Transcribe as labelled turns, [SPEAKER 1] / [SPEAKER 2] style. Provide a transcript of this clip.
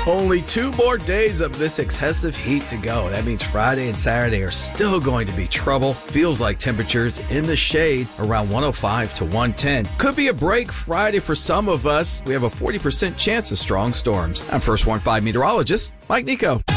[SPEAKER 1] Only 2 more days of this excessive heat to go. That means Friday and Saturday are still going to be trouble. Feels like temperatures in the shade around 105 to 110. Could be a break Friday for some of us. We have a 40% chance of strong storms. I'm First Warn 5 meteorologist Mike Nico.